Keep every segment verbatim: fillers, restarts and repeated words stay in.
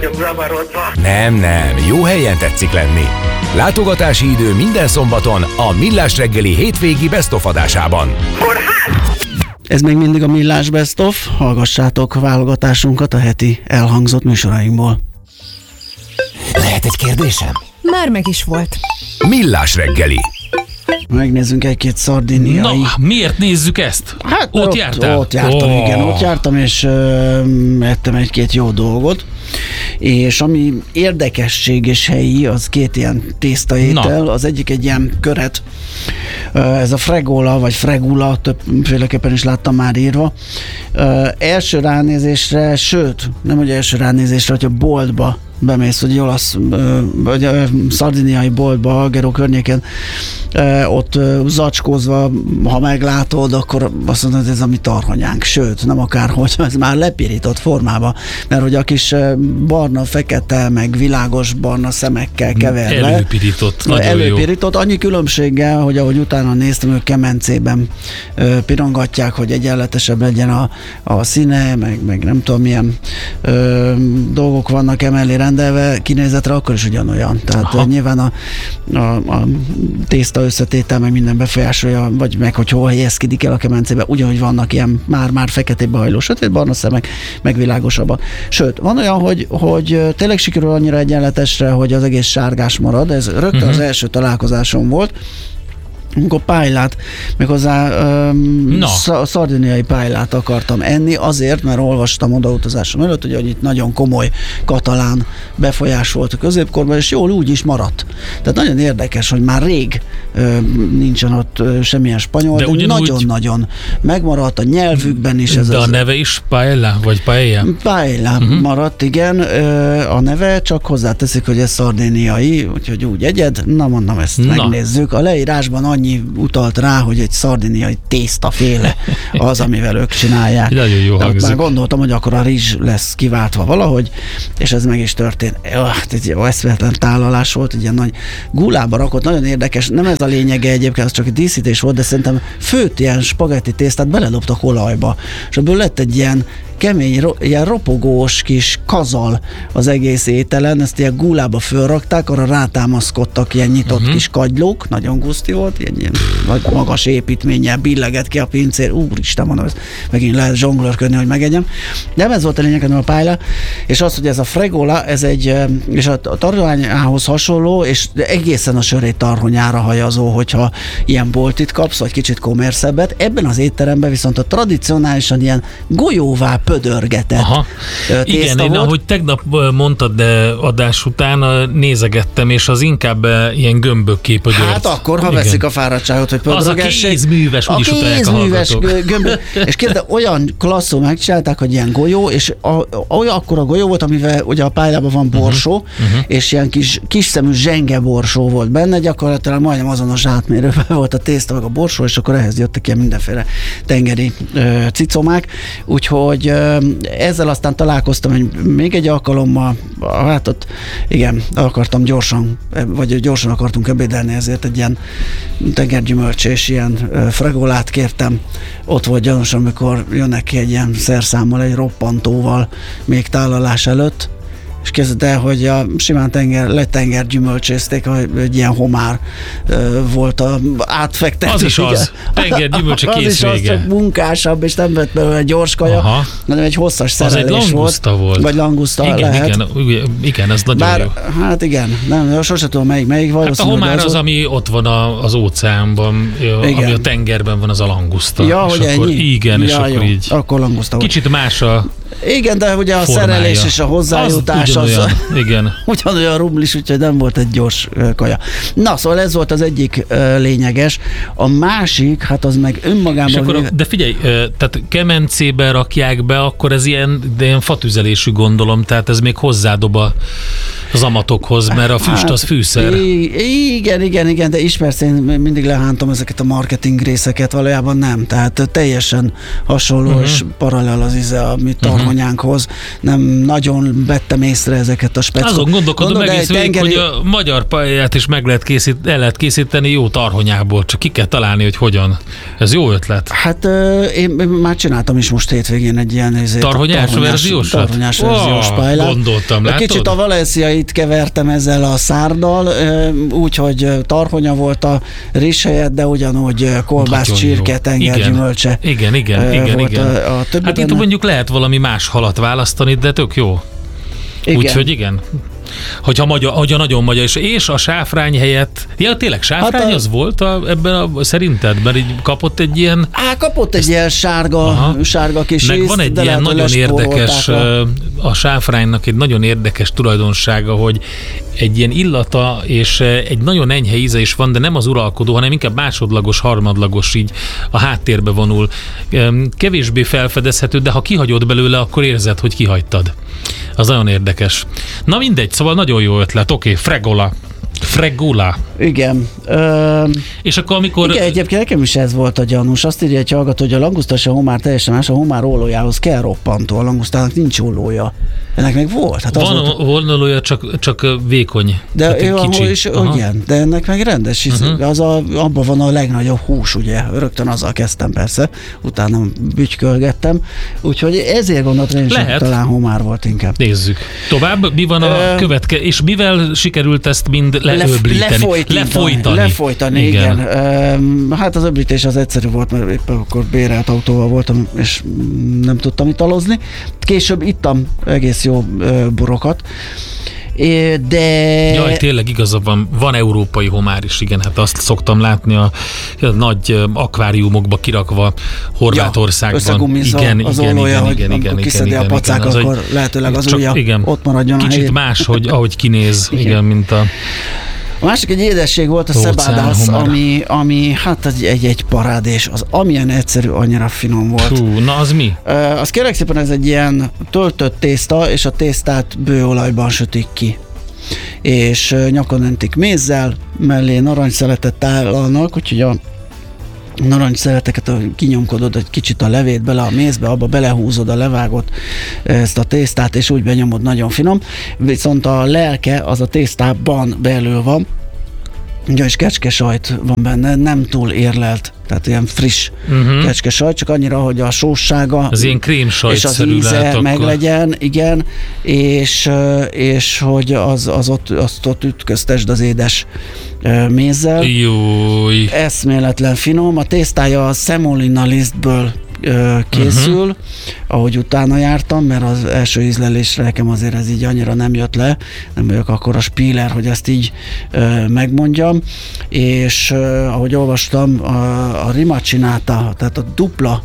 Zavarodva. Nem, nem, jó helyen tetszik lenni. Látogatási idő minden szombaton a Millás reggeli hétvégi Best of adásában. Kórház? Ez még mindig a Millás Best of. Hallgassátok válogatásunkat a heti elhangzott műsorainkból. Lehet egy kérdésem? Már meg is volt. Millás reggeli. Megnézzünk egy-két szardiniai... Na, miért nézzük ezt? Hát ott, ott jártál? Ott jártam, oh. igen, ott jártam, és uh, ettem egy-két jó dolgot. És ami érdekesség és helyi, az két ilyen tésztaétel. Az egyik egy ilyen köret, uh, ez a fregola, vagy fregula, többféleképpen is láttam már írva. Uh, első ránézésre, sőt, nem hogy első ránézésre, hogyha boltba bemész, hogy olasz, vagy szardiniai boltba, Alghero környéken, ott zacskózva, ha meglátod, akkor azt mondod, hogy ez a mi tarhonyánk, sőt, nem akárhogy, ez már lepirított formába, mert hogy a kis barna, fekete, meg világos barna szemekkel keverve. Előpirított, nagyon Előpirított, annyi különbséggel, hogy ahogy utána néztem, ők kemencében pirongatják, hogy egyenletesebb legyen a, a színe, meg, meg nem tudom milyen ö, dolgok vannak emellé rendelve, kinézetre akkor is ugyanolyan. Tehát Aha. nyilván a, a, a tészta összetétel meg minden befolyásolja, vagy meg hogy hol helyezkedik el a kemencébe, ugyanúgy vannak ilyen már-már feketébe hajló sötét barna szemek, meg világosabbak. Sőt, van olyan, hogy, hogy tényleg sikerül annyira egyenletesre, hogy az egész sárgás marad. Ez rögtön uh-huh. az első találkozásom volt, amikor pájlát, méghozzá um, sz- szardiniai pájlát akartam enni, azért, mert olvastam odautazásom előtt, hogy itt nagyon komoly katalán befolyás volt a középkorban, és jól úgy is maradt. Tehát nagyon érdekes, hogy már rég ö, nincsen ott ö, semmilyen spanyol, de, de nagyon-nagyon megmaradt a nyelvükben is. Ez de az, a neve is paella, vagy paella? Paella uh-huh. maradt, igen, ö, a neve, csak hozzáteszik, hogy ez szardiniai, úgyhogy úgy egyed, na mondom, ezt na. megnézzük. A leírásban annyi utalt rá, hogy egy szardiniai tésztaféle az, amivel ők csinálják. Nagyon jó hangzik. Már gondoltam, hogy akkor a rizs lesz kiváltva valahogy, és ez meg is történt. Hát egy eszméletlen tálalás volt, egy ilyen nagy gulába rakott, nagyon érdekes, nem ez a lényege egyébként, ez csak egy díszítés volt, de szerintem főtt ilyen spagetti tésztát beledobtak olajba, és ebből lett egy ilyen kemény, ro- ilyen ropogós kis kazal az egész ételen, ezt ilyen gulába fölrakták, arra rátámaszkodtak ilyen nyitott uh-huh. kis kagylók, nagyon guszti volt, ilyen, ilyen nagy magas építménnyel billeget ki a pincér, úristen, mondom, ezt megint lehet zsonglőrködni, hogy megegyem. De ez volt a lényeg, a pájla, és az, hogy ez a fregola, ez egy, és a tarhonyához hasonló, és egészen a sörét tarhonyára hajazó, hogyha ilyen boltit kapsz, vagy kicsit kommerszebbet. Ebben az étteremben viszont a tradicionálisan ilyen golyóvá pödörgetett Aha. tészta Igen, volt. én ahogy tegnap mondtad, de adás után nézegettem, és az inkább ilyen gömbökké pödört. Hát akkor, ha Igen. veszik a fáradtságot, hogy pödörgessék. Az a kézműves, úgyis utalják a hallgatók. Gömbö, és kérde, olyan klasszul megcsinálták, hogy ilyen golyó, és a, olyan akkor a golyó volt, amivel ugye a pályában van borsó, uh-huh. Uh-huh. és ilyen kis, kis szemű zsenge borsó volt benne, gyakorlatilag majdnem azonos átmérőben volt a tészta meg a borsó, és akkor ehhez jöttek ilyen mindenféle tengeri ö, cicomák, úgyhogy ö, ezzel aztán találkoztam egy, még egy alkalommal, hát ott igen, akartam gyorsan, vagy gyorsan akartunk ebédelni, ezért egy ilyen tengergyümölcsés ilyen ö, fregolát kértem. Ott volt gyanús, amikor jönnek ki egy ilyen szerszámmal, egy roppantóval még tálalás előtt, és kezdett el, hogy a simán tenger, letenger gyümölcsézték, egy ilyen homár ö, volt a átfektető. Az is az. Tenger gyümölcse kész Az is az, csak munkásabb, és nem vett belőle egy gyors kaja, Aha. hanem egy hosszas szerelés volt. Az egy languszta volt. Vagy languszta igen, lehet. Igen, igen, ez nagyon Bár, jó. Hát igen, nem, sosem tudom melyik, melyik Hát a homár az, az, ami ott van a, az óceánban, igen. ami a tengerben van, az a languszta. Ja, és hogy akkor, ennyi? igen, ja, és akkor jó. így. Akkor languszta volt. Kicsit más a Igen, de ugye a formája. szerelés és a hozzájutás az, az igen. ugyanolyan rumlis, úgyhogy nem volt egy gyors uh, kaja. Na, szóval ez volt az egyik uh, lényeges. A másik, hát az meg önmagában... És akkor, de figyelj, tehát kemencébe rakják be, akkor ez ilyen, de ilyen fatüzelésű gondolom, tehát ez még hozzádob a az amatokhoz, mert a füst az fűszer. Igen, igen, igen, de ismersz, én mindig lehántom ezeket a marketing részeket, valójában nem, tehát teljesen hasonló uh-huh. és paralel az íze a mi tarhonyánkhoz. Nem nagyon vettem észre ezeket a speckot. Azon gondolkodom Gondol, egész végig, tengeri... hogy a magyar pályát is meg lehet készít, el lehet készíteni jó tarhonyából, csak ki kell találni, hogy hogyan. Ez jó ötlet. Hát én már csináltam is most hétvégén egy ilyen ezért, tarhonyás, tarhonyás verziós? Tarhonyás verziós oh, pályát. Gondoltam, látod? Kicsit a Valenciait kevertem ezzel a szárdal, úgyhogy tarhonya volt a rizs helyett, de ugyanúgy kolbász, csirke, tengergyümölcse. Igen, igen, igen, igen. A, a hát itt mondjuk lehet valami más halat választani, de tök jó. Úgyhogy igen. Hogyha, magyar, hogyha nagyon magyar, és, és a sáfrány helyett, ja tényleg sáfrány hát a, az volt a, ebben a, szerinted? Mert így kapott egy ilyen... Á, kapott egy ilyen sárga, aha, sárga kis meg ízt, van egy ilyen nagyon érdekes, a... a sáfránynak egy nagyon érdekes tulajdonsága, hogy egy ilyen illata, és egy nagyon enyhe íze is van, de nem az uralkodó, hanem inkább másodlagos, harmadlagos, így a háttérbe vonul. Kevésbé felfedezhető, de ha kihagyod belőle, akkor érzed, hogy kihagytad. Az nagyon érdekes. Na mindegy, szóval nagyon jó ötlet. Oké, okay, fregola. Fregola. Igen. Ö... És akkor amikor... Igen, egyébként nekem is ez volt a gyanús. Azt írja egy hallgató, hogy a langusztas a homár teljesen más, a homár ollójához kell roppantó, a langusztának nincs ollója. Ennek meg volt. Hát van volt... ollója, csak, csak vékony. De ő kicsi. Is, igen, de ennek meg rendes. Uh-huh. Az a, abban van a legnagyobb hús, ugye. Rögtön azzal kezdtem persze, utána bütykölgettem. Úgyhogy ezért gondoltam, hogy talán homár volt inkább. Nézzük. Tovább, mi van a követke... És mivel sikerült ezt mind leöblíteni? Lefolytani. Lefolytani, Lefolytani igen. igen. Hát az öblítés az egyszerű volt, mert éppen akkor bérelt autóval voltam, és nem tudtam italozni. Később ittam egész jó borokat. De... Jaj, tényleg igazad van, van európai homár is, igen, hát azt szoktam látni a, a nagy akváriumokba kirakva Horvátországban. Ja, igen, az igen, ollója, igen, hogy igen, amikor igen, kiszedi igen, a pacák, igen, akkor az, lehetőleg az ujja ott maradjon a kicsit más, hogy ahogy kinéz, igen, igen mint a... A másik egy édesség volt a cebadas, ami, ami hát egy, egy, egy parádés. Az amilyen egyszerű, annyira finom volt. Hú, na az mi? Uh, az kérlek szépen, ez egy ilyen töltött tészta, és a tésztát bőolajban sütik ki. És uh, nyakon öntik mézzel, mellé narancsszeletet tálalnak, úgyhogy a narancsszeleteket kinyomkodod egy kicsit a levét bele a mézbe, abba belehúzod a levágott ezt a tésztát, és úgy benyomod, nagyon finom. Viszont a lelke az a tésztában belül van, ugye, és kecskesajt van benne, nem túl érlelt, tehát ilyen friss uh-huh. kecskesajt, csak annyira, hogy a sóssága az ilyen krémsajt és az íze meglegyen, igen, és, és hogy az, az ott, azt ott ütköztesd az édes mézzel. Júj. Eszméletlen finom, a tésztája a semolina lisztből készül, uh-huh. ahogy utána jártam, mert az első ízlelésre nekem azért ez így annyira nem jött le, nem vagyok akkor a spíler, hogy ezt így uh, megmondjam, és uh, ahogy olvastam, a, a rimacinata, tehát a dupla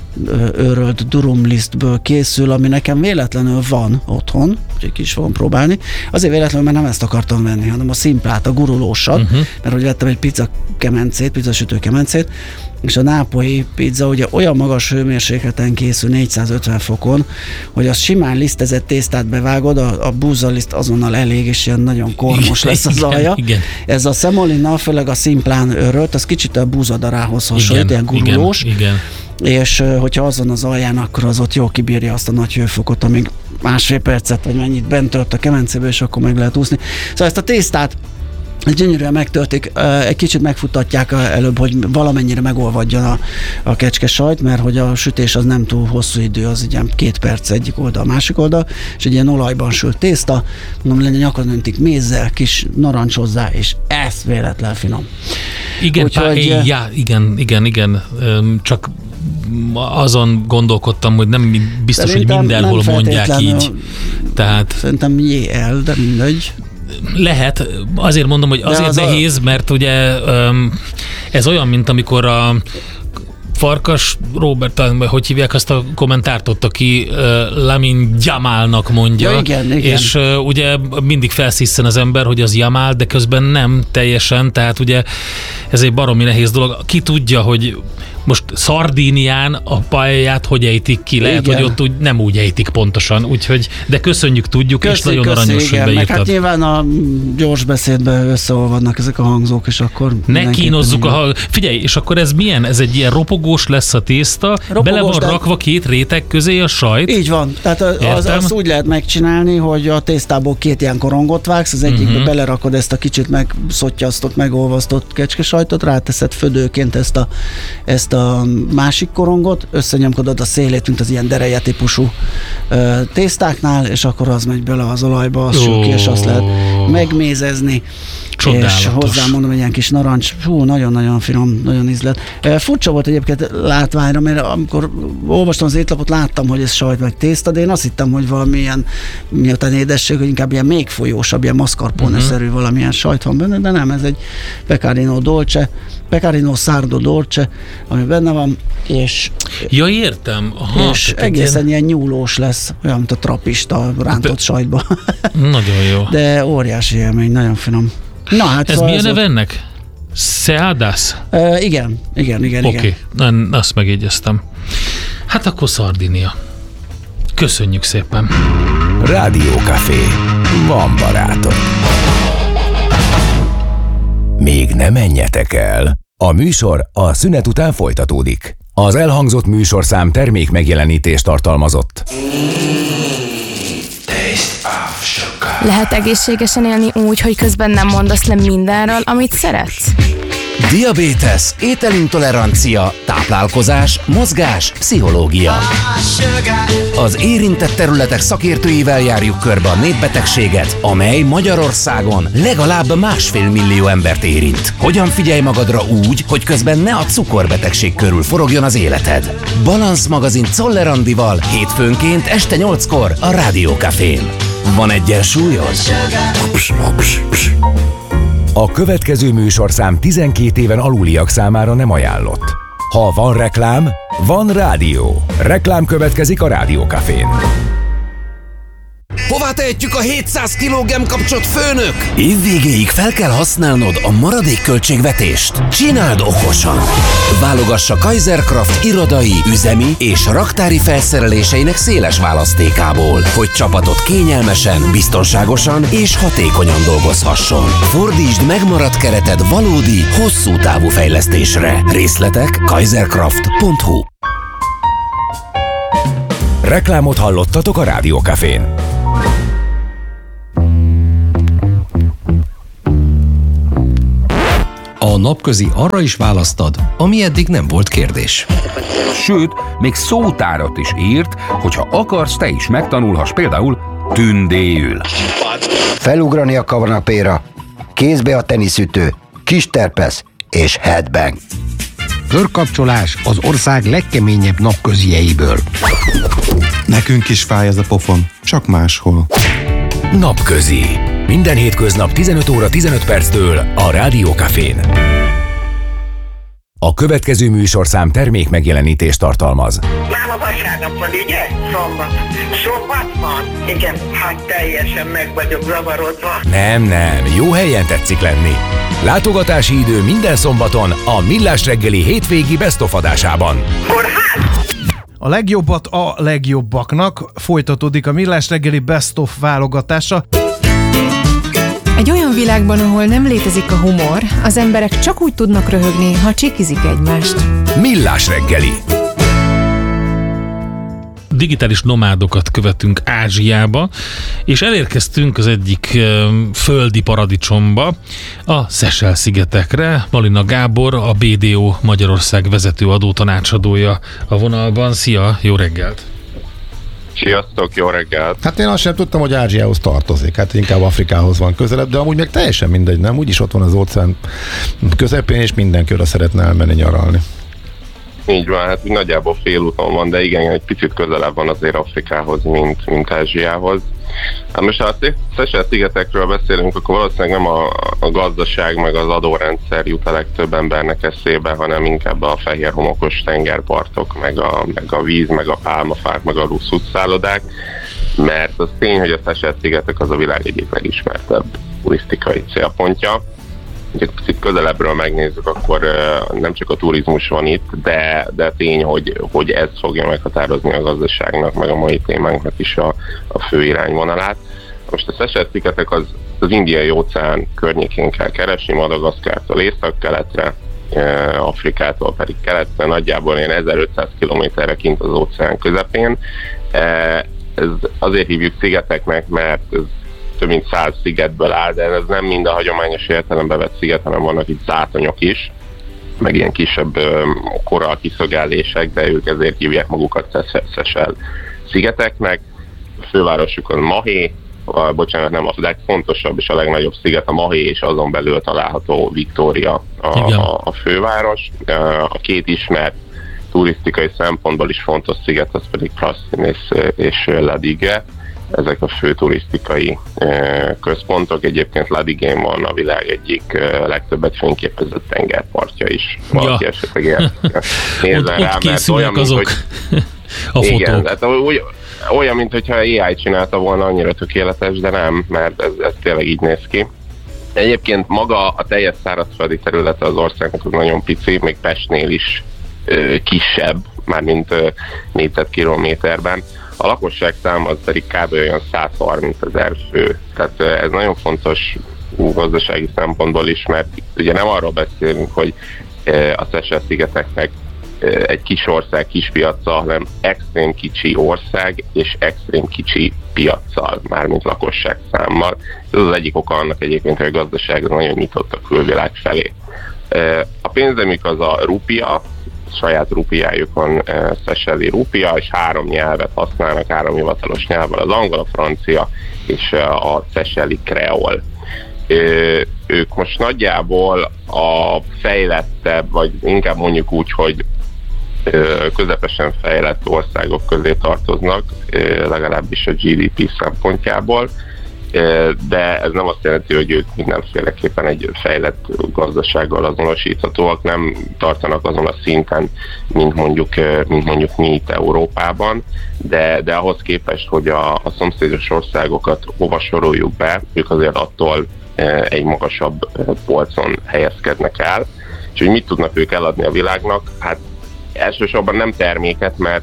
őrölt durumlisztből készül, ami nekem véletlenül van otthon, úgyhogy ki is fogom próbálni. Azért véletlenül, mert nem ezt akartam venni, hanem a szimplát, a gurulósat, uh-huh. mert hogy vettem egy pizza kemencét, pizzasütő kemencét, és a nápolyi pizza ugye olyan magas hőmérsékleten készül, négyszázötven fokon, hogy az simán lisztezett tésztát bevágod, a, a búzaliszt azonnal elég, és ilyen nagyon kormos igen, lesz az alja. Igen. Ez a semolina, főleg a szimplán őrölt, az kicsit a búzadarához hasonlít, ilyen gurulós. Igen, igen. És hogyha az van az alján, akkor az ott jól kibírja azt a nagy hőfokot, amíg másfél percet, vagy mennyit bent tört a kemencébe, és akkor meg lehet úszni. Szóval ezt a tésztát gyönyörűen megtöltik, egy kicsit megfutatják előbb, hogy valamennyire megolvadjon a, a kecskesajt, mert hogy a sütés az nem túl hosszú idő, az ilyen két perc egyik oldal, másik oldal, és egy ilyen olajban sült tészta, mondom, legyen nyakon öntik mézzel, kis narancs hozzá, és ez véletlen finom. Igen, Úgyhogy, pá, já, igen, igen, igen, csak azon gondolkodtam, hogy nem biztos, hogy mindenhol mondják így. Tehát... Szerintem jé el, de mindegy. Lehet, azért mondom, hogy azért az nehéz, a... mert ugye ez olyan, mint amikor a Farkas Robert, hogy hívják azt a kommentártot, aki uh, Lamin Jamalnak mondja, ja, igen, igen. és uh, ugye mindig felszisszen az ember, hogy az Jamal, de közben nem teljesen, tehát ugye ez egy baromi nehéz dolog. Ki tudja, hogy most Szardínián a pályáját hogy ejtik ki? Lehet, igen. hogy ott úgy, nem úgy ejtik pontosan, úgyhogy, de köszönjük, tudjuk, köszi, és nagyon köszi, aranyos, igen. hogy beírtad. Hát nyilván a gyors beszédben összeolvadnak ezek a hangzók, és akkor... Ne kínozzuk a hang... Figyelj, és akkor ez milyen? Ez egy ilyen ropogós lesz a tészta, ropogós, bele van de... rakva két réteg közé a sajt? Így van, tehát az, az úgy lehet megcsinálni, hogy a tésztából két ilyen korongot vágsz, az egyikbe uh-huh. belerakod ezt a kicsit megszottyasztott, megolvasztott kecskesajtot, ráteszed födőként ezt a, ezt a másik korongot, összenyomkodod a szélét, mint az ilyen dereje típusú ö, tésztáknál, és akkor az megy bele az olajba, az sül ki, és azt lehet megmézezni. Csodálatos. És hozzá mondom, egy ilyen kis narancs, hú, nagyon-nagyon finom, nagyon ízlet. Furcsa volt egyébként látványra, mert amikor olvastam az étlapot, láttam, hogy ez sajt meg tészta, de én azt hittem, hogy valamilyen, miután édesség, hogy inkább ilyen még folyósabb, ilyen mascarpone-szerű uh-huh. valamilyen sajt van benne, de nem, ez egy pecorino dolce, pecorino sardo dolce, ami benne van, és... Ja, értem. Aha, és egészen ilyen nyúlós lesz, olyan, mint a trapista rántott sajtba. Nagyon jó. De óriási élmény, nagyon finom. Na, hát ez szóval mi a neve ennek? Seadas? Uh, igen, igen, igen. Oké, okay. Azt megjegyeztem. Hát akkor Szardinia. Köszönjük szépen. Rádiókafé. Van barátom. Még ne menjetek el. A műsor a szünet után folytatódik. Az elhangzott műsorszám termék megjelenítést tartalmazott. Lehet egészségesen élni úgy, hogy közben nem mondasz le mindenről, amit szeretsz? Diabétesz, ételintolerancia, táplálkozás, mozgás, pszichológia. Az érintett területek szakértőivel járjuk körbe a népbetegséget, amely Magyarországon legalább másfél millió embert érint. Hogyan figyelj magadra úgy, hogy közben ne a cukorbetegség körül forogjon az életed? Balansz magazin Czoller Andival hétfőnként este nyolckor a Rádiókafén. Van egyensúlyod? A következő műsorszám tizenkét éven aluliak számára nem ajánlott. Ha van reklám, van rádió. Reklám következik a Rádiókafén. Hová tehetjük a hétszáz kilogramm kapcsot, főnök? Évvégéig fel kell használnod a maradék költségvetést. Csináld okosan! Válogassa Kaiserkraft irodai, üzemi és raktári felszereléseinek széles választékából, hogy csapatot kényelmesen, biztonságosan és hatékonyan dolgozhasson. Fordítsd megmaradt kereted valódi, hosszú távú fejlesztésre. Részletek kaiserkraft pont hu. Reklámot hallottatok a Rádiókafén. A napközi arra is választad, ami eddig nem volt kérdés. Sőt, még szótárat is írt, hogyha akarsz, te is megtanulhass például tündéül. Felugrani a kanapéra, kézbe a teniszütő, kis terpesz és headbang. Körkapcsolás az ország legkeményebb napközieiből. Nekünk is fáj ez a pofon, csak máshol. Napközi. Minden hétköznap tizenöt óra tizenöt perctől a Rádiókafén. A következő műsorszám termék megjelenítést tartalmaz. Már a vasárnap van, ugye? Szombat. Szombat van? Igen, hát teljesen meg vagyok zavarodva. Nem, nem, jó helyen tetszik lenni. Látogatási idő minden szombaton a Millás reggeli hétvégi Best of adásában. Kórház! A legjobbat a legjobbaknak folytatódik a Millás reggeli Best of válogatása. Egy olyan világban, ahol nem létezik a humor, az emberek csak úgy tudnak röhögni, ha csikizik egymást. Millás reggeli. Digitális nomádokat követünk Ázsiába, és elérkeztünk az egyik um, földi paradicsomba, a Seychelle-szigetekre. Malina Gábor, a bé dé o Magyarország vezető adótanácsadója a vonalban. Szia, jó reggelt! Sziasztok, jó reggelt! Hát én azt sem tudtam, hogy Ázsiához tartozik, hát inkább Afrikához van közelebb, de amúgy meg teljesen mindegy, nem? Úgyis ott van az óceán közepén, és mindenki oda szeretne elmenni nyaralni. Így van, hát nagyjából félúton van, de igen, egy picit közelebb van azért Afrikához, mint, mint Ázsiához. Hát most ha a Seychelle-szigetekről beszélünk, akkor valószínűleg nem a, a gazdaság meg az adórendszer jut a legtöbb embernek eszébe, hanem inkább a fehér homokos tengerpartok, meg a, meg a víz, meg a pálmafák, meg a rusz utcállodák, mert az tény, hogy a Seychelle-szigetek az a világ egyik legismertebb turisztikai célpontja. Ha picit közelebbről megnézzük, akkor nem csak a turizmus van itt, de, de tény, hogy, hogy ez fogja meghatározni a gazdaságnak, meg a mai témánknak is a, a fő irányvonalát. Most a Seychelle-szigetek az, az Indiai óceán környékén kell keresni, Madagaszkártól észak-keletre, Afrikától pedig keletre, nagyjából ilyen ezerötszáz kilométerre kint az óceán közepén. Ez azért hívjuk szigeteknek, mert ez több mint száz szigetből áll, de ez nem mind a hagyományos értelembe vett sziget, hanem vannak itt zátonyok is, meg ilyen kisebb korall kiszögellések, de ők ezért hívják magukat Seychelle szigeteknek. A fővárosuk az Mahé, a, bocsánat, nem, a legfontosabb és a legnagyobb sziget a Mahé, és azon belül található Victoria a, a, a főváros. A két ismert turisztikai szempontból is fontos sziget, az pedig Praslin és, és Ladigué. Ezek a fő turisztikai e, központok. Egyébként Ladigén van a világ egyik e, legtöbbet fényképezett tengerpartja is. Valaki ja. esetleg nézzen rá, mert olyan, mint, azok hogy, a fotók. Igen, tehát úgy, olyan, mint hogyha á i csinálta volna, annyira tökéletes, de nem, mert ez, ez tényleg így néz ki. Egyébként maga a teljes szárazföldi területe az országnak az nagyon pici, még Pestnél is e, kisebb, mármint e, négyzetkilométerben. A lakosság szám az pedig kb. Olyan százharmincezer fő. Tehát ez nagyon fontos gazdasági szempontból is, mert ugye nem arról beszélünk, hogy a Seychelle-szigeteknek egy kis ország, kis piaca, hanem extrém kicsi ország és extrém kicsi piaccal, mármint lakosság számmal. Ez az egyik oka annak egyébként, hogy a gazdaság nagyon nyitott a külvilág felé. A pénzemük az a rupia, saját rupiájuk van, Seychelle-i rupia, és három nyelvet használnak, három hivatalos nyelvvel, az angol, a francia és a Seychelle-i kreol. Ők most nagyjából a fejlettebb, vagy inkább mondjuk úgy, hogy közepesen fejlett országok közé tartoznak, legalábbis a gé dé pé szempontjából, de ez nem azt jelenti, hogy ők mindenféleképpen egy fejlett gazdasággal azonosíthatóak, nem tartanak azon a szinten, mint mondjuk, mint mondjuk mi itt Európában, de, de ahhoz képest, hogy a, a szomszédos országokat hova soroljuk be, ők azért attól egy magasabb polcon helyezkednek el, és hogy mit tudnak ők eladni a világnak, hát elsősorban nem terméket, mert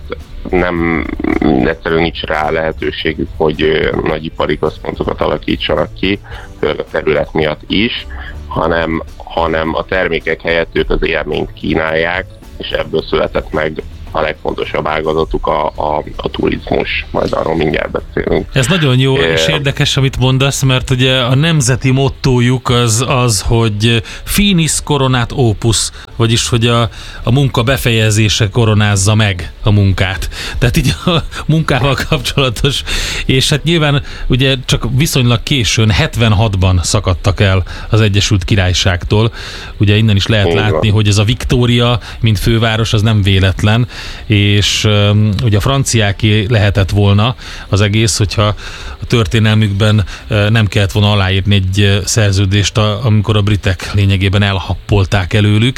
nem egyszerűen nincs rá lehetőségük, hogy nagyipari központokat alakítsanak ki, főleg a terület miatt is, hanem, hanem a termékek helyett ők az élményt kínálják, és ebből született meg a legfontosabb ágazatuk a, a, a turizmus, majd arról mindjárt beszélünk. Ez nagyon jó é, és érdekes, amit mondasz, mert ugye a nemzeti mottójuk az, az hogy finis coronat opus, vagyis hogy a, a munka befejezése koronázza meg a munkát. Tehát így a munkával kapcsolatos, és hát nyilván ugye csak viszonylag későn, hetvenhatban szakadtak el az Egyesült Királyságtól. Ugye innen is lehet látni, hogy ez a Victoria, mint főváros, az nem véletlen, és um, ugye a franciáké lehetett volna az egész, hogyha a történelmükben uh, nem kellett volna aláírni egy uh, szerződést, a, amikor a britek lényegében elhappolták előlük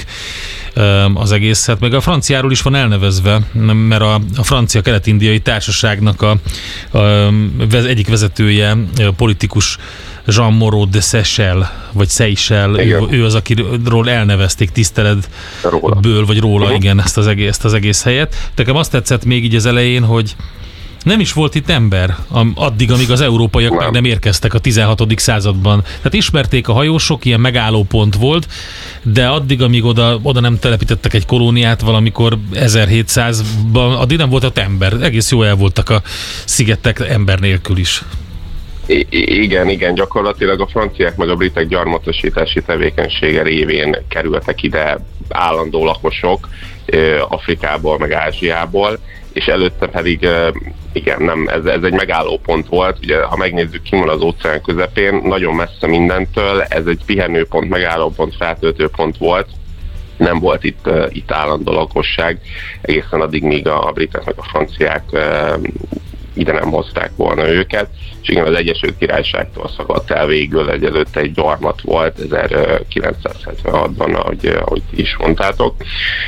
um, az egészet, meg a franciáról is van elnevezve, mert a, a francia kelet-indiai társaságnak a, a, a egyik vezetője, a politikus Jean Moreau de Seychelles, vagy Seychelles, ő, ő az, akiről elnevezték tiszteletből, vagy róla, uh-huh. igen, ezt az, egész, ezt az egész helyet. Nekem azt tetszett még így az elején, hogy nem is volt itt ember, addig, amíg az európaiak nem. meg nem érkeztek a tizenhatodik században. Tehát ismerték a hajósok, ilyen megállópont volt, de addig, amíg oda, oda nem telepítettek egy kolóniát valamikor ezerhétszázban, addig nem volt ott ember. Egész jó el voltak a szigetek ember nélkül is. I- igen, igen, gyakorlatilag a franciák meg a britek gyarmatosítási tevékenysége révén kerültek ide állandó lakosok Afrikából, meg Ázsiából, és előtte pedig, igen, nem, ez, ez egy megállópont volt, ugye, ha megnézzük, ki van az óceán közepén, nagyon messze mindentől, ez egy pihenőpont, megállópont, feltöltőpont volt, nem volt itt, itt állandó lakosság, egészen addig, míg a britek meg a franciák ide nem hozták volna őket, és igen, az Egyesült Királyságtól szakadt el végül, egyelőtt egy gyarmat volt ezerkilencszázhetvenhatban, ahogy, ahogy is mondtátok.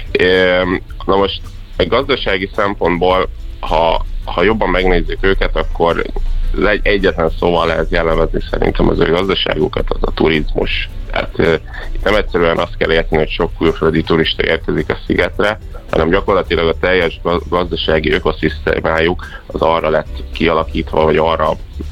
Na most egy gazdasági szempontból, ha, ha jobban megnézzük őket, akkor egy, egyetlen szóval lehet jellemezni szerintem az ő gazdaságukat, az a turizmus. Tehát itt nem egyszerűen azt kell érteni, hogy sok külföldi turista érkezik a szigetre, hanem gyakorlatilag a teljes gazdasági ökoszisztémájuk az arra lett kialakítva, vagy arra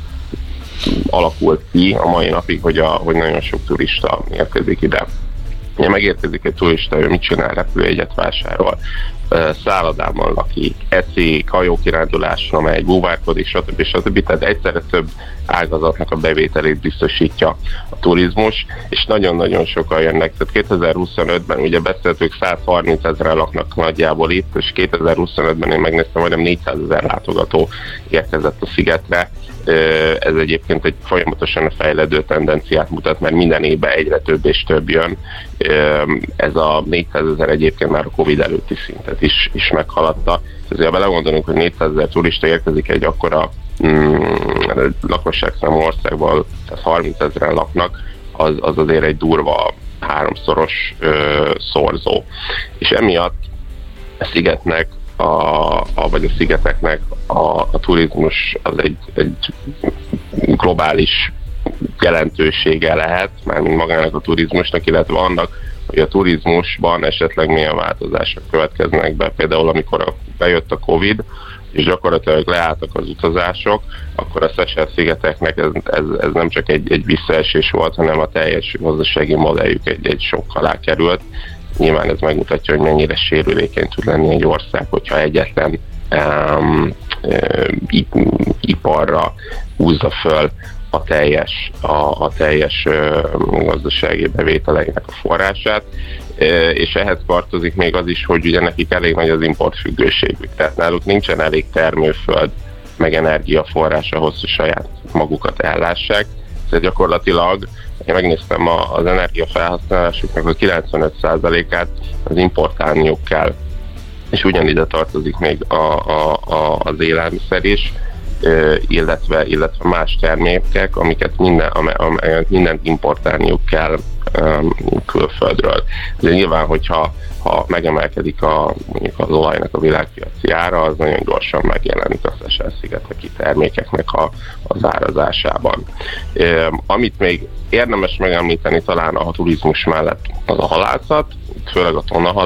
alakult ki a mai napig, hogy, a, hogy nagyon sok turista érkezik ide. Ha megérkezik egy turista, ő mit csinál? Repülőjegyet vásárol, szállodában lakik, eszik, hajókirándulásra megy, búvárkodik, stb. stb. Tehát egyszerre több ágazatnak a bevételét biztosítja a turizmus, és nagyon-nagyon sokan jönnek. Tehát kétezer-huszonötben ugye beszéltük, százharminc ezeren laknak nagyjából itt, és kétezer-huszonötben én megnéztem, majdnem négyszázezer látogató érkezett a szigetre. Ez egyébként egy folyamatosan fejlődő tendenciát mutat, mert minden évben egyre több és több jön. Ez a négyszázezer egyébként már a Covid előtti szintet is, is meghaladta. Ezért ha belegondolunk, hogy négyszázezer turista érkezik egy akkora mm, lakosságszámú országban, tehát harminc ezeren laknak, az, az azért egy durva háromszoros ö, szorzó. És emiatt a szigetnek A, a, vagy a szigeteknek a, a turizmus az egy, egy globális jelentősége lehet, mármint magának a turizmusnak, illetve annak, hogy a turizmusban esetleg milyen változások következnek be. Például amikor a, bejött a Covid, és gyakorlatilag leálltak az utazások, akkor a Seychelle-szigeteknek ez, ez, ez nem csak egy, egy visszaesés volt, hanem a teljes gazdasági modelljük egy, egy sok alá került. Nyilván ez megmutatja, hogy mennyire sérülékeny tud lenni egy ország, hogyha egyetlen um, um, iparra húzza föl a teljes, a, a teljes uh, gazdasági bevételeinek a forrását, uh, és ehhez tartozik még az is, hogy ugye nekik elég nagy az importfüggőségük, tehát náluk nincsen elég termőföld, meg energiaforrás ahhoz, hogy saját magukat ellássák, tehát gyakorlatilag én megnéztem az energiafelhasználásuknak a kilencvenöt százalékát az importálniuk kell, és ugyanide tartozik még a, a, a, az élelmiszer is, illetve, illetve más termékek, amiket minden, amelyet mindent importálniuk kell um, külföldről. De nyilván, hogyha ha megemelkedik a, mondjuk az olajnak a világpiaci ára, az nagyon gyorsan megjelenik a Seychelle-szigeteki termékeknek a, az árazásában. Um, amit még érdemes megemlíteni talán a turizmus mellett az a halászat, főleg a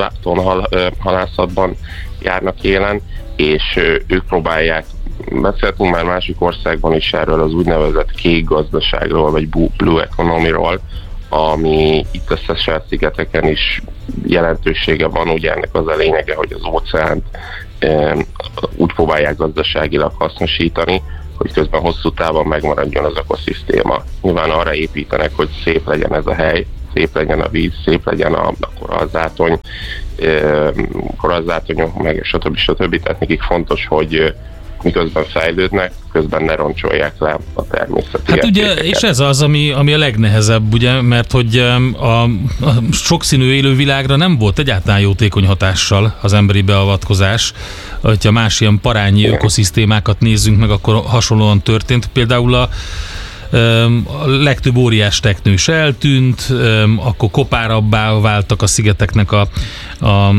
tonnahalászatban járnak élen, és ők próbálják, beszéltünk már másik országban is erről az úgynevezett kék gazdaságról, vagy blue economy-ról, ami itt a Seychelle-szigeteken is jelentősége van, ugye ennek az a lényege, hogy az óceánt e, úgy próbálják gazdaságilag hasznosítani, hogy közben hosszú távon megmaradjon az ökoszisztéma. Nyilván arra építenek, hogy szép legyen ez a hely, szép legyen a víz, szép legyen a, a korallzátony, e, korallzátonyok, meg stb. stb. Tehát nekik fontos, hogy miközben fejlődnek, közben ne roncsolják le a természeti Hát ugye, és ez az, ami, ami a legnehezebb, ugye, mert hogy a, a sokszínű élővilágra nem volt egyáltalán jótékony hatással az emberi beavatkozás. Ha más ilyen parányi ökoszisztémákat nézzünk meg, akkor hasonlóan történt. Például a a legtöbb óriás teknős eltűnt, akkor kopárabbá váltak a szigeteknek a, a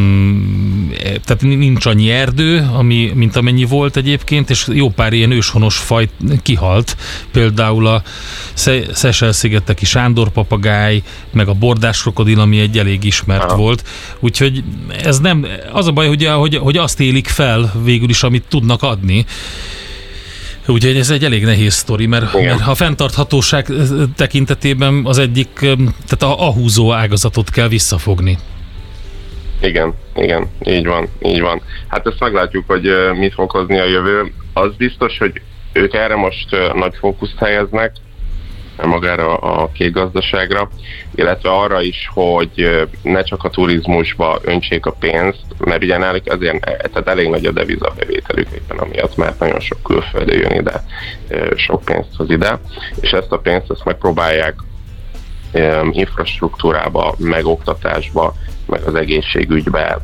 tehát nincs annyi erdő, ami, mint amennyi volt egyébként, és jó pár ilyen őshonos faj kihalt, például a Seychelle-szigeteki sándorpapagáj, meg a bordás krokodil, ami egy elég ismert Aha. volt, úgyhogy ez nem, az a baj, hogy, hogy, hogy azt élik fel végül is, amit tudnak adni. Úgyhogy ez egy elég nehéz sztori, mert, mert a fenntarthatóság tekintetében az egyik, tehát a, a húzó ágazatot kell visszafogni. Igen, igen, így van, így van. Hát ezt meglátjuk, hogy mit fog hozni a jövő. Az biztos, hogy ők erre most nagy fókuszt helyeznek, magára a kék gazdaságra, illetve arra is, hogy ne csak a turizmusba öntsék a pénzt, mert ugye náluk azért tehát elég nagy a devizabevételük éppen amiatt, mert nagyon sok külföldi jön ide, sok pénzt hoz ide, és ezt a pénzt ezt megpróbálják infrastruktúrába, meg oktatásba, meg az egészségügybe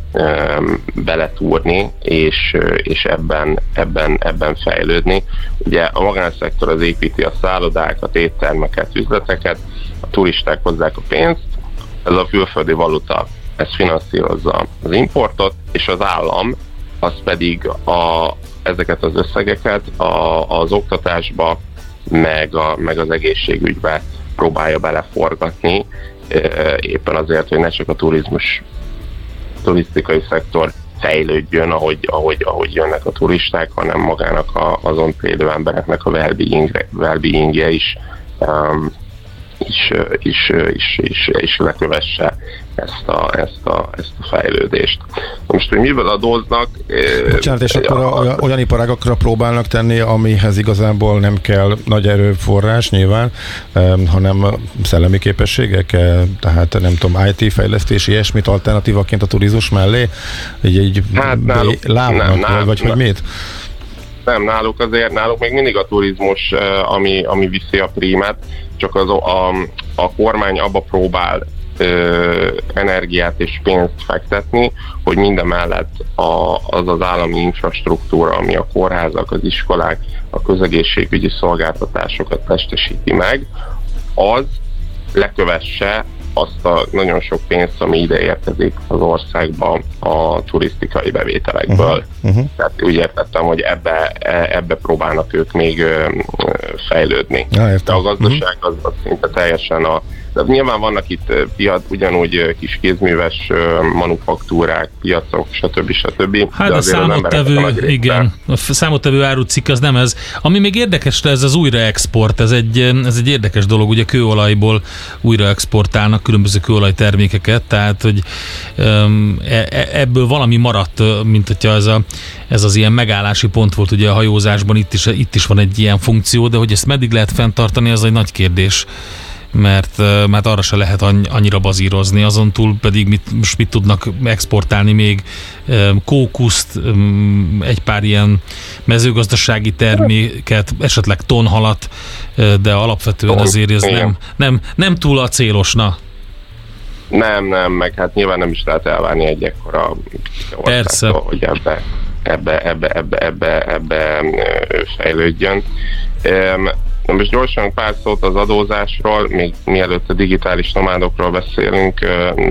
beletúrni, és, és ebben, ebben, ebben fejlődni. Ugye a magánszektor az építi a szállodákat, éttermeket, üzleteket, a turisták hozzák a pénzt, ez a külföldi valuta, ez finanszírozza az importot, és az állam az pedig a, ezeket az összegeket a, az oktatásba, meg, a, meg az egészségügybe próbálja beleforgatni, éppen azért, hogy ne csak a turizmus, turisztikai szektor fejlődjön, ahogy, ahogy, ahogy jönnek a turisták, hanem magának a, azon élő embereknek a well-beingje is, um, is, is, is, is, is lekövesse ezt a, ezt, a, ezt a fejlődést. Most, hogy mivel adóznak... Bocsánat, és akkor a, olyan iparágakra próbálnak tenni, amihez igazából nem kell nagy erőforrás nyilván, hanem szellemi képességek, tehát nem tudom, i té fejlesztési, ilyesmit alternatívaként a turizmus mellé, így egy hát náluk, lábnak, nem, vagy nem, hogy mit? Nem, náluk azért, náluk még mindig a turizmus, ami, ami viszi a prímet, csak az, a, a kormány abba próbál ö, energiát és pénzt fektetni, hogy minden mellett a, az az állami infrastruktúra, ami a kórházak, az iskolák, a közegészségügyi szolgáltatásokat testesíti meg, az lekövesse azt a nagyon sok pénzt, ami ide érkezik az országba a turisztikai bevételekből. Uh-huh. Uh-huh. Tehát úgy értettem, hogy ebbe, ebbe próbálnak ők még fejlődni. Ja, de a gazdaság az, az szinte teljesen a... De nyilván vannak itt piac, ugyanúgy kis kézműves manufaktúrák, piacok, stb. stb. Hát a számottevő, igen, a számottevő árucikk az nem ez. Ami még érdekes, ez az újraexport, ez egy, ez egy érdekes dolog, ugye kőolajból újraexportálnak különböző kőolajtermékeket, tehát hogy um, ebből valami maradt, mint hogyha ez, a, ez az ilyen megállási pont volt ugye a hajózásban, itt is, itt is van egy ilyen funkció, de hogy ezt meddig lehet fenntartani, az egy nagy kérdés. Mert, mert arra se lehet annyira bazírozni, azon túl pedig mit, most mit tudnak exportálni még, kókuszt, egy pár ilyen mezőgazdasági terméket, esetleg tonhalat, de alapvetően azért ez nem, nem, nem túl acélosna. Nem, nem, meg hát nyilván nem is lehet elvárni egy ekkora országtól, hogy ebbe, ebbe, ebbe, ebbe, ebbe, ebbe fejlődjön. Na most gyorsan pár szót az adózásról, még mielőtt a digitális nomádokról beszélünk.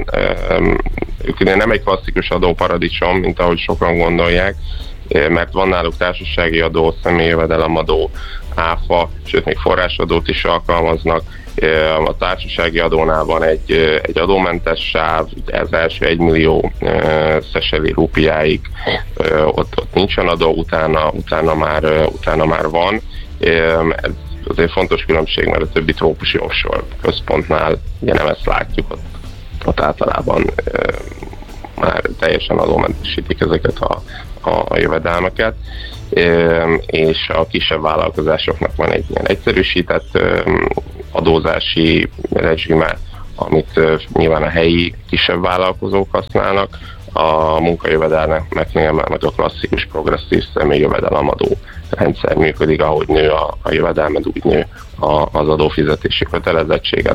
Ők nem egy klasszikus adóparadicsom, mint ahogy sokan gondolják, mert van náluk társasági adó, személyjövedelemadó, áfa, sőt még forrásadót is alkalmaznak. A társasági adónál van egy, egy adómentes sáv, az első egy millió szeseli rupiáig, ott, ott nincsen adó, utána, utána, már, utána már van. Ez azért fontos különbség, mert a többi trópusi offshore központnál ugye nem ezt látjuk, ott, ott általában e, már teljesen adómentesítik ezeket a, a, a jövedelmeket, e, és a kisebb vállalkozásoknak van egy ilyen egyszerűsített e, adózási rezsime, amit e, nyilván a helyi kisebb vállalkozók használnak, a munkajövedelmeknél meg a klasszikus progresszív személyjövedelemadó rendszer működik, ahogy nő a, a jövedelmed, úgy nő a, az adófizetési kötelezettséged.